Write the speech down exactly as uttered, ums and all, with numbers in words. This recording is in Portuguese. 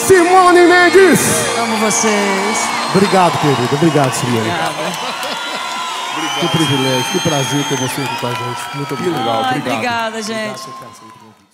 Simone Mendes. Amo vocês. Obrigado, querido. Obrigado, Simone. Obrigada. Que privilégio, que prazer ter você aqui com a gente. Muito obrigado. Ai, Obrigado. obrigada, gente. Obrigado,